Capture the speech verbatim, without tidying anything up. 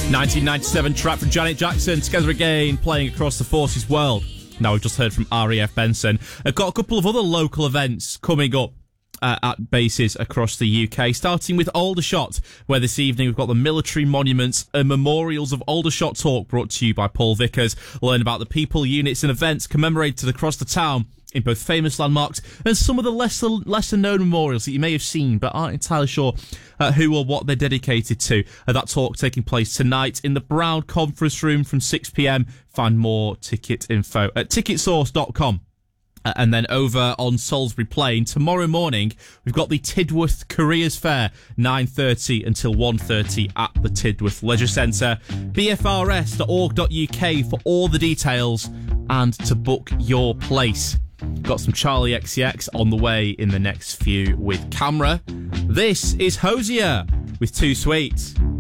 nineteen ninety-seven track from Janet Jackson, Together Again, playing across the Forces world. Now we've just heard from R A F Benson. I've got a couple of other local events coming up uh, at bases across the U K, starting with Aldershot, where this evening we've got the Military Monuments and Memorials of Aldershot talk brought to you by Paul Vickers. Learn about the people, units and events commemorated across the town in both famous landmarks and some of the lesser lesser known memorials that you may have seen but aren't entirely sure uh, who or what they're dedicated to. Uh, that talk taking place tonight in the Brown Conference Room from six p.m. Find more ticket info at ticket source dot com. Uh, and then over on Salisbury Plain, tomorrow morning, we've got the Tidworth Careers Fair, nine thirty until one thirty at the Tidworth Leisure Centre. b f r s dot org dot u k for all the details and to book your place. Got some Charlie X C X on the way in the next few with Camera. This is Hosier with Too Sweet.